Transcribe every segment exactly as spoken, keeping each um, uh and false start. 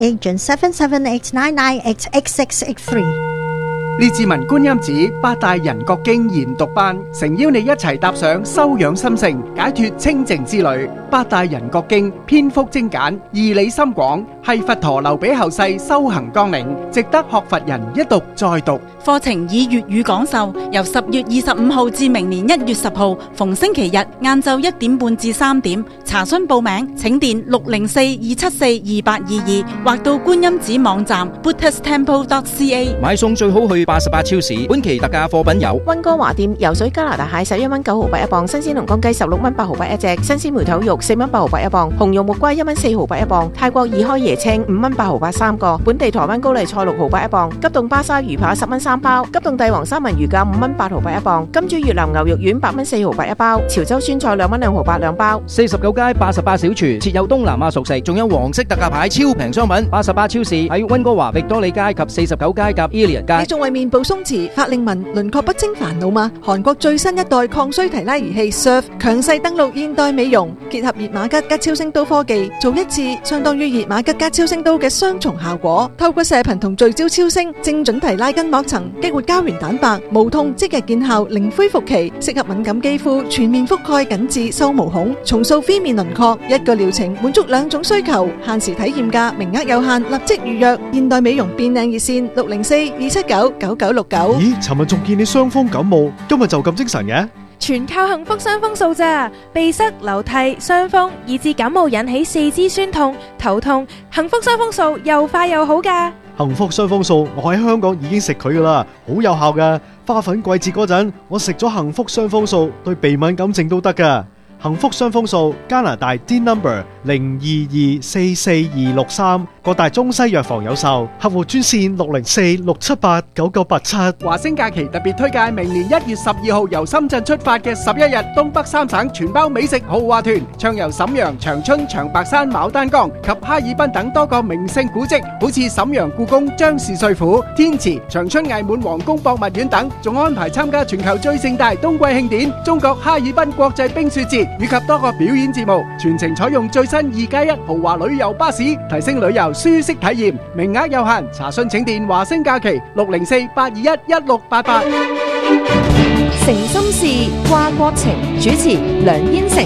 Agent seven seven eight nine nine eight eight six eight three。 列治文觀音寺八大人覺經研讀班，誠邀你一齊踏上修養心性、解脫清淨之旅。八大人覺經篇幅精簡，義理深廣，係佛陀留俾後世修行綱領，值得學佛人一讀再讀。 課程以粵語講授，由十月二十五號至明年一月十號，逢星期日晏晝一點半至三點。查詢報名請電六零四二七四二八二二，或到觀音寺網站 buddhist temple dot c a。 買餸最好去八十八超市，本期特價貨品有溫哥華店游水加拿大蟹十一蚊九毫八一磅，新鮮龍江雞十六蚊八毫八一隻，新鮮梅頭肉四蚊八毫八一磅，紅肉木瓜一蚊四毫八一磅，泰國二開椰青五蚊八毫八三個，本地台灣高麗菜六毫八一磅，急凍巴沙魚扒十蚊三包，急凍帝王三文魚價五蚊八毫八一磅，金珠越南牛肉丸八蚊四毫八一包，潮州酸菜兩蚊兩毫八兩包。 四十九街八十八小廚設有東南亞熟食，仲有黃色特價牌超平商品。八十八超市喺溫哥華域多利街及四十九街夾 Ilian 街。 你仲為面部鬆弛、法令紋、輪廓不清煩惱嗎？韓國最新一代抗衰提拉儀器 Surf 強勢登陸現代美容，結合熱瑪吉加超聲刀科技，做一次相當於熱瑪吉加超聲刀嘅雙重效果。透過射頻同聚焦超聲，精準提拉筋膜層，激活膠原蛋白，無痛即日見效，零恢復期，適合敏感肌膚，全面覆蓋緊致收毛孔，重塑 V 面輪廓。一個療程滿足兩種需求，限時體驗價，名額有限，立即預約。現代美容變靚熱線六零四二七九九九六九。 咦，尋日仲見你傷風感冒，今日就咁精神嘅？ 全靠幸福傷風素咋，鼻塞、流涕、傷風，以致感冒引起四肢酸痛、頭痛，幸福傷風素又快又好噶。 幸福傷風素，我喺香港已經食佢噶啦，好有效噶。花粉季節嗰陣，我食咗幸福傷風素，對鼻敏感症都得噶。幸福傷風素，加拿大 D number 零二二四四二六三，各大中西藥房有售，客戶專線六零四六七八九九八七。 華星假期特別推介明年一月十二號由深圳出發嘅十一日東北三省全包美食豪華團，暢遊瀋陽、長春、長白山、牡丹江及哈爾濱等多個名勝古蹟，好似瀋陽故宮、張氏帥府、天池、長春藝滿皇宮博物院等，仲安排參加全球最盛大冬季慶典中國哈爾濱國際冰雪節，以及多個表演節目，全程採用最新二加一豪華旅遊巴士，提升旅遊舒適體驗，名額有限，查詢請電華星假期六零四八二一一六八八。 誠心事，掛國情，主持梁燕城。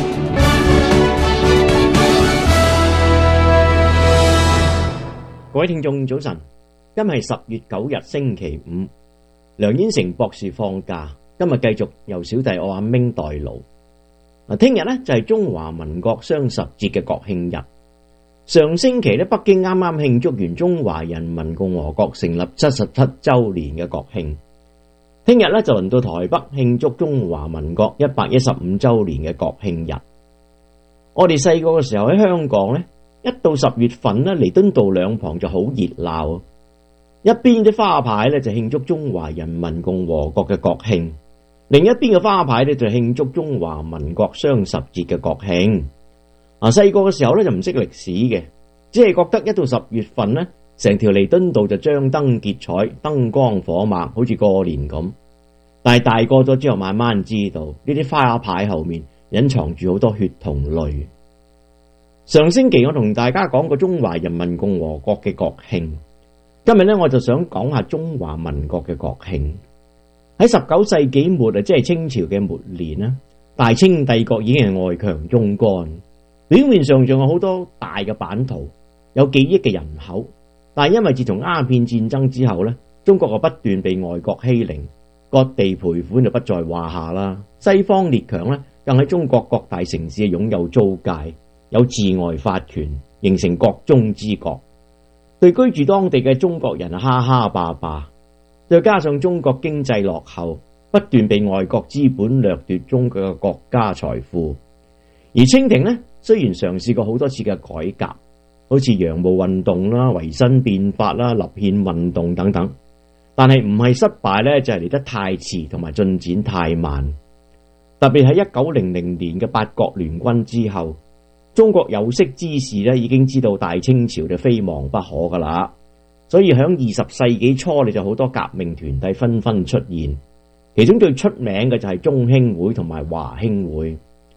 各位聽眾早晨，今日係十月九日星期五，梁燕城博士放假，今日繼續由小弟我阿明代勞。嗱，聽日咧就係中華民國雙十節嘅國慶日。上星期咧，北京啱啱慶祝完中華人民共和國成立七十七周年嘅國慶。聽日咧就輪到台北慶祝中華民國一百一十五周年嘅國慶日。我哋細個嘅時候喺香港咧，一到十月份咧，彌敦道兩旁就好熱鬧，一邊啲花牌咧就慶祝中華人民共和國嘅國慶。另一邊嘅花牌咧就慶祝中華民國雙十節嘅國慶。啊，細個嘅時候咧就唔識歷史嘅，只係覺得一到十月份咧，成條彌敦道就張燈結彩，燈光火猛，好似過年咁。但係大個咗之後，慢慢知道呢啲花牌後面隱藏住好多血同淚。上星期我同大家講過中華人民共和國嘅國慶，今日咧我就想講下中華民國嘅國慶。喺十九世紀末啊，即係清朝嘅末年啦，大清帝國已經係外強中乾，表面上仲有好多大嘅版圖，有幾億嘅人口，但係因為自從鴉片戰爭之後咧，中國就不斷被外國欺凌，割地賠款就不在話下啦。西方列強咧，更喺中國各大城市擁有租界，有治外法權，形成國中之國，對居住當地嘅中國人哈哈霸霸。再加上中國經濟落後，不斷被外國資本掠奪中國嘅國家財富。而清廷呢，雖然嘗試過好多次嘅改革，好似洋務運動啦、維新變法啦、立憲運動等等，但係唔係失敗呢，就係嚟得太遲同埋進展太慢。特別喺一九零零年嘅八國聯軍之後，中國有識之士呢已經知道大清朝就非亡不可噶啦。所以喺二十世紀初，你就好多革命團體紛紛出現，其中最出名嘅就係中興會同埋華興會。佢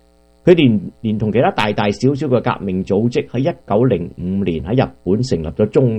佢連連同其他大大小小嘅革命組織喺一九零五年喺日本成立咗中